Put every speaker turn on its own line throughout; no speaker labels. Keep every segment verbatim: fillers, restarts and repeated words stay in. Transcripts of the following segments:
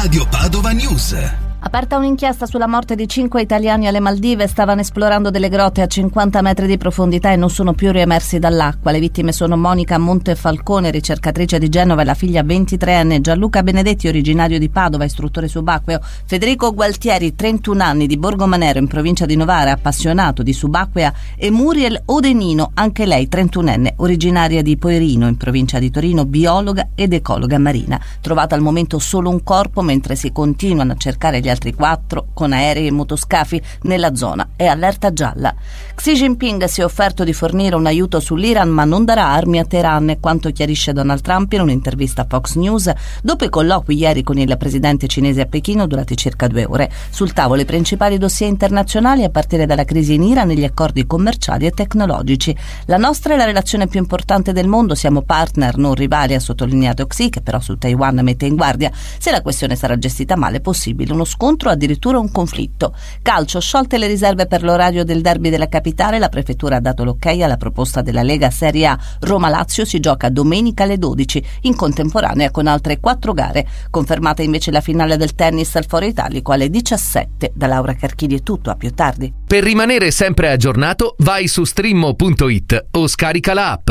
Radio Padova News.
Aperta un'inchiesta sulla morte di cinque italiani alle Maldive. Stavano esplorando delle grotte a cinquanta metri di profondità e non sono più riemersi dall'acqua. Le vittime sono Monica Montefalcone, ricercatrice di Genova, e la figlia ventitreenne, Gianluca Benedetti, originario di Padova, istruttore subacqueo, Federico Gualtieri, trentuno anni, di Borgomanero in provincia di Novara, appassionato di subacquea, e Muriel Odenino, anche lei trentunenne, originaria di Poerino in provincia di Torino, biologa ed ecologa marina. Trovata al momento solo un corpo, mentre si continuano a cercare gli altri quattro con aerei e motoscafi nella zona. È allerta gialla. Xi Jinping si è offerto di fornire un aiuto sull'Iran, ma non darà armi a Teheran, quanto chiarisce Donald Trump in un'intervista a Fox News dopo i colloqui ieri con il presidente cinese a Pechino durati circa due ore. Sul tavolo i principali dossier internazionali, a partire dalla crisi in Iran e gli accordi commerciali e tecnologici. La nostra è la relazione più importante del mondo, siamo partner, non rivali, ha sottolineato Xi, che però su Taiwan mette in guardia: se la questione sarà gestita male è possibile uno scontro, addirittura un conflitto. Calcio, sciolte le riserve per l'orario del derby della capitale, la prefettura ha dato l'ok alla proposta della Lega Serie A. Roma-Lazio si gioca domenica alle dodici, in contemporanea con altre quattro gare. Confermata invece la finale del tennis al Foro Italico alle diciassette. Da Laura Carchini è tutto, a più tardi.
Per rimanere sempre aggiornato, vai su streammo punto it o scarica la app.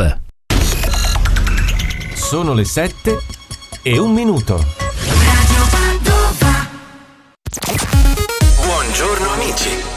Sono le sette e un minuto.
Buongiorno amici.